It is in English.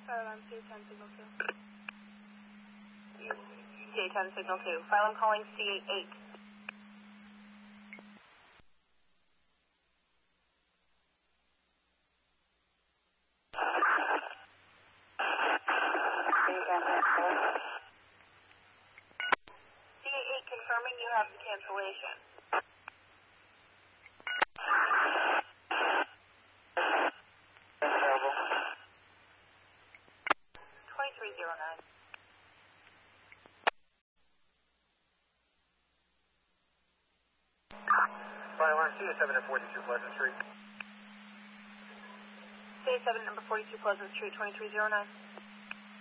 Alarm CA10 signal 2. CA10 signal 2. File, I'm calling CA8. CA8 confirming you have the cancellation. Available. 2309. Fire alarm CA7 at 42 Pleasant Street. CA7 number 42 Pleasant Street, 2309.